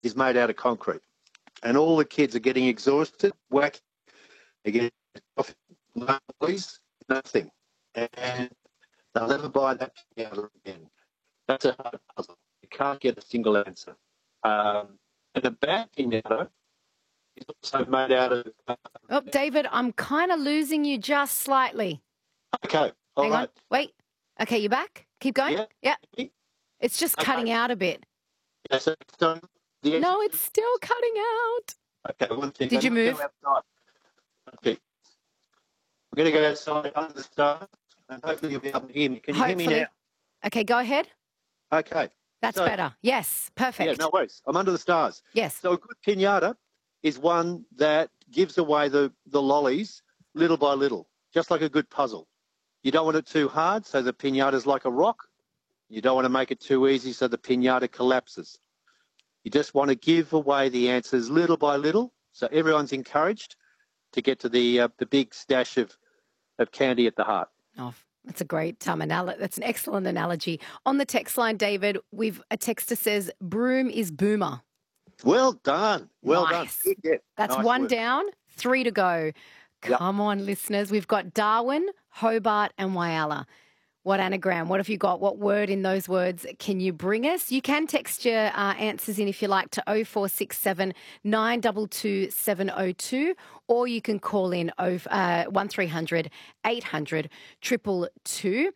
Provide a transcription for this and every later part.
is made out of concrete. And all the kids are getting exhausted, they're getting off, nothing. And they'll never buy that pinata again. That's a hard puzzle. You can't get a single answer. And a bad pinata is also made out of... Oh, David, I'm kind of losing you just slightly. Okay, all Hang right. on. Wait. Okay, you back? Keep going? Yeah. It's just cutting out a bit. Yeah, so No, it's still cutting out. Okay, one thing. Did you move? Okay. I'm going to go outside under the stars, and hopefully you'll be able to hear me. Can you hear me now? Okay, go ahead. Okay. That's better. Yes, perfect. Yeah, no worries. I'm under the stars. Yes. So a good pinata is one that gives away the lollies little by little, just like a good puzzle. You don't want it too hard, so the pinata's like a rock. You don't want to make it too easy, so the pinata collapses. You just want to give away the answers little by little, so everyone's encouraged to get to the big stash of candy at the heart. Oh, that's a great that's an excellent analogy. On the text line, David, a texter says, broom is boomer. Well done. Well nice. Done. Yeah, that's nice one work. Down, 3 to go. Come on, listeners. We've got Darwin, Hobart and Whyalla. What anagram? What have you got? What word in those words can you bring us? You can text your answers in if you like to 0467 922 702, or you can call in 1300 800 222.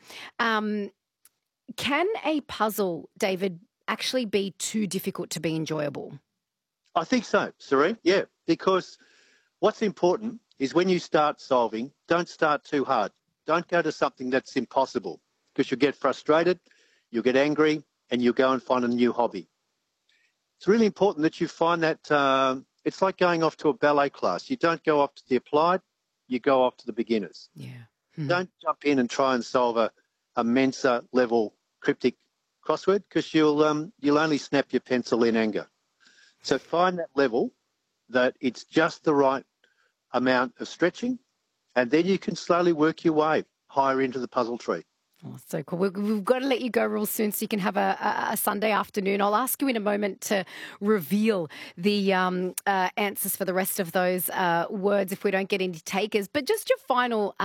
Can a puzzle, David, actually be too difficult to be enjoyable? I think so, Serene. Yeah, because what's important is when you start solving, don't start too hard. Don't go to something that's impossible, because you'll get frustrated, you'll get angry, and you'll go and find a new hobby. It's really important that you find that it's like going off to a ballet class. You don't go off to the applied, you go off to the beginners. Yeah. Don't jump in and try and solve a Mensa level cryptic crossword, because you'll only snap your pencil in anger. So find that level that it's just the right amount of stretching, and then you can slowly work your way higher into the puzzle tree. Oh, so cool. We've got to let you go real soon so you can have a Sunday afternoon. I'll ask you in a moment to reveal the answers for the rest of those words if we don't get any takers. But just your final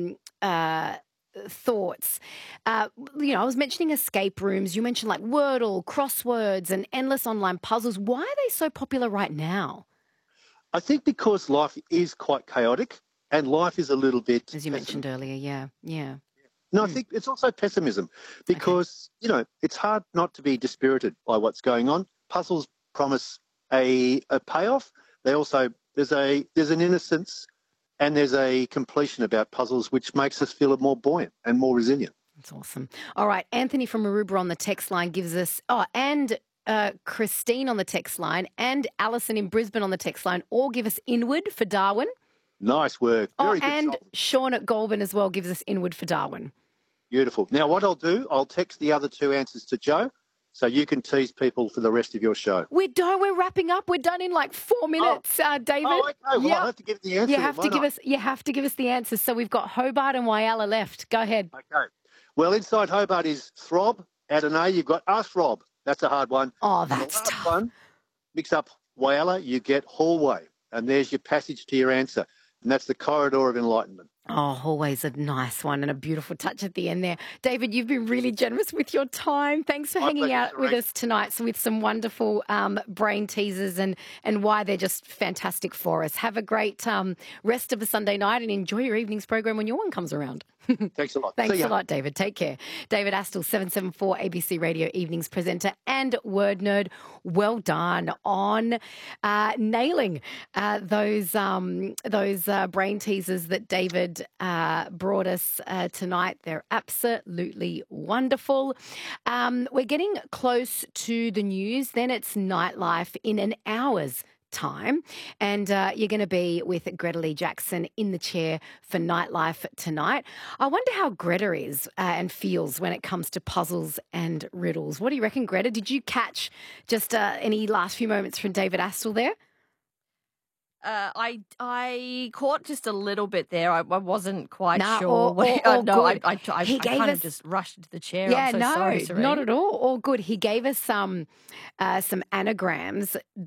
thoughts. I was mentioning escape rooms. You mentioned like Wordle, crosswords and endless online puzzles. Why are they so popular right now? I think because life is quite chaotic. And life is a little bit... As you mentioned earlier, yeah. No, I think it's also pessimism because, it's hard not to be dispirited by what's going on. Puzzles promise a payoff. They also... There's an innocence and there's a completion about puzzles which makes us feel more buoyant and more resilient. That's awesome. All right, Anthony from Maroubra on the text line gives us... and Christine on the text line and Alison in Brisbane on the text line all give us Inward for Darwin. Nice work. Very good. And Sean at Goulburn as well gives us Inward for Darwin. Beautiful. Now, what I'll do, I'll text the other 2 answers to Joe so you can tease people for the rest of your show. We're wrapping up. We're done in like 4 minutes, David. Oh, okay. Well, I have to give the answer. You have to give us the answers. So we've got Hobart and Whyalla left. Go ahead. Okay. Well, inside Hobart is throb. Add an A, you've got throb. That's a hard one. Oh, that's tough. One, mix up Whyalla, you get hallway. And there's your passage to your answer. And that's the corridor of enlightenment. Oh, always a nice one and a beautiful touch at the end there. David, you've been really generous with your time. Thanks for hanging out with us tonight with some wonderful brain teasers and why they're just fantastic for us. Have a great rest of a Sunday night and enjoy your evening's program when your one comes around. Thanks a lot. Thanks a lot, David. Take care. David Astle, 774 ABC Radio Evenings presenter and word nerd. Well done on nailing those brain teasers that David brought us tonight. They're absolutely wonderful. We're getting close to the news. Then it's Nightlife in an hour's time, and you're going to be with Greta Lee Jackson in the chair for Nightlife tonight. I wonder how Greta is and feels when it comes to puzzles and riddles. What do you reckon, Greta? Did you catch just any last few moments from David Astle there? I caught just a little bit there. I wasn't quite sure. All No, good. I He gave kind us of just rushed into the chair. Yeah, I'm so no, sorry, Serene. not at all. All good. He gave us some anagrams